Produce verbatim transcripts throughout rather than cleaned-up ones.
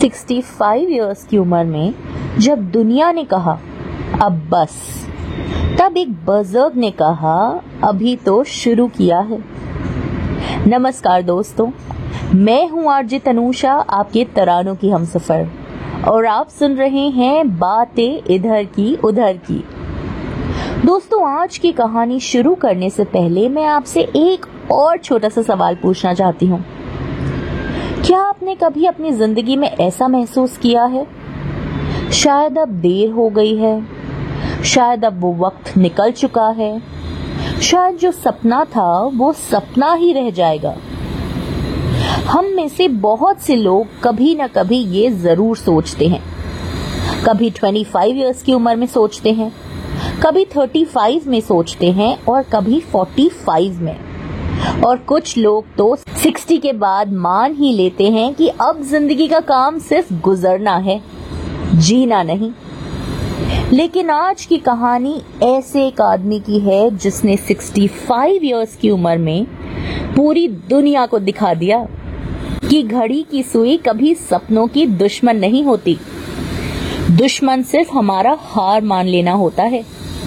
पैंसठ इयर्स की उम्र में जब दुनिया ने कहा अब बस, तब एक बज़र्ग ने कहा अभी तो शुरू किया है। नमस्कार दोस्तों, मैं हूं आरजे तनुषा, आपके तरानों की हमसफर, और आप सुन रहे हैं बातें इधर की उधर की। दोस्तों, आज की कहानी शुरू करने से पहले मैं आपसे एक और छोटा सा सवाल पूछना चाहती हूँ। क्या आपने कभी अपनी जिंदगी में ऐसा महसूस किया है, शायद अब देर हो गई है, शायद अब वो वक्त निकल चुका है, शायद जो सपना था वो सपना ही रह जाएगा। हम में से बहुत से लोग कभी ना कभी ये जरूर सोचते हैं। कभी पच्चीस इयर्स की उम्र में सोचते हैं, कभी पैंतीस में सोचते हैं और कभी पैंतालीस में, और कुछ लोग तो साठ के बाद मान ही लेते हैं कि अब जिंदगी का काम सिर्फ गुजरना है, जीना नहीं। लेकिन आज की कहानी ऐसे एक आदमी की है जिसने पैंसठ इयर्स की उम्र में पूरी दुनिया को दिखा दिया कि घड़ी की सुई कभी सपनों की दुश्मन नहीं होती। दुश्मन सिर्फ हमारा हार मान लेना होता है।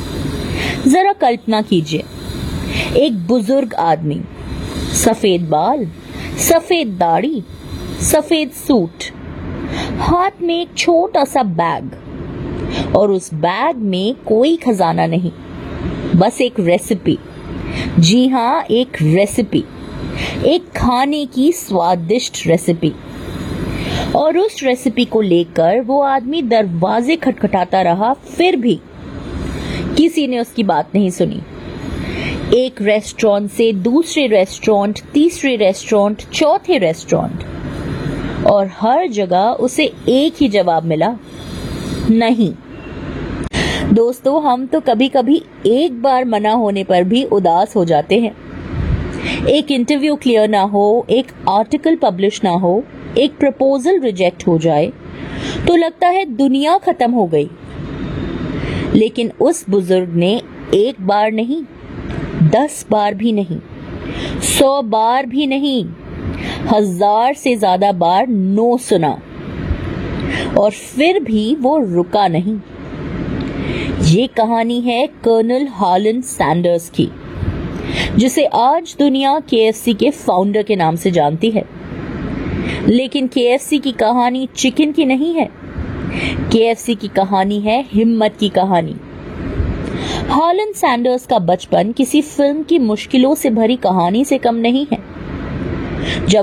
जरा कल्पना कीजिए, एक बुजुर्ग आदमी, सफेद बाल, सफेद दाढ़ी, सफेद सूट, हाथ में एक छोटा सा बैग, और उस बैग में कोई खजाना नहीं, बस एक रेसिपी। जी हाँ, एक रेसिपी, एक खाने की स्वादिष्ट रेसिपी। और उस रेसिपी को लेकर वो आदमी दरवाजे खटखटाता रहा, फिर भी किसी ने उसकी बात नहीं सुनी। एक रेस्टोरेंट से दूसरे रेस्टोरेंट, तीसरे रेस्टोरेंट, चौथे रेस्टोरेंट, और हर जगह उसे एक ही जवाब मिला, नहीं। दोस्तों, हम तो कभी कभी एक बार मना होने पर भी उदास हो जाते हैं। एक इंटरव्यू क्लियर ना हो, एक आर्टिकल पब्लिश ना हो, एक प्रपोजल रिजेक्ट हो जाए तो लगता है दुनिया खत्म हो गई। लेकिन उस बुजुर्ग ने एक बार नहीं, दस बार भी नहीं, सौ बार भी नहीं, हजार से ज्यादा बार नो सुना, और फिर भी वो रुका नहीं। ये कहानी है कर्नल हार्लन सैंडर्स की, जिसे आज दुनिया के एफ सी के फाउंडर के नाम से जानती है। लेकिन के एफ सी की कहानी चिकन की नहीं है, के एफ सी की कहानी है हिम्मत की कहानी। हार्लन सैंडर्स का बचपन किसी फिल्म की मुश्किलों से भरी कहानी से कम नहीं है। जब